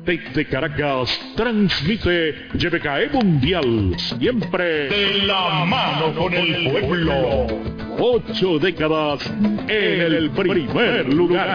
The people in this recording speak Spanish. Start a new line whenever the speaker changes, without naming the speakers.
Desde Caracas, transmite YBKE Mundial, siempre de la mano con el pueblo. 8 décadas en el primer lugar.